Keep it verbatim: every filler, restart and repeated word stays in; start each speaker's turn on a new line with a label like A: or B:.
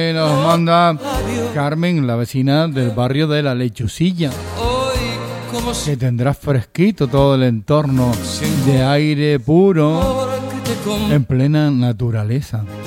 A: Nos manda Carmen, la vecina del barrio de La Lechucilla, que tendrá fresquito todo el entorno de aire puro en plena naturaleza.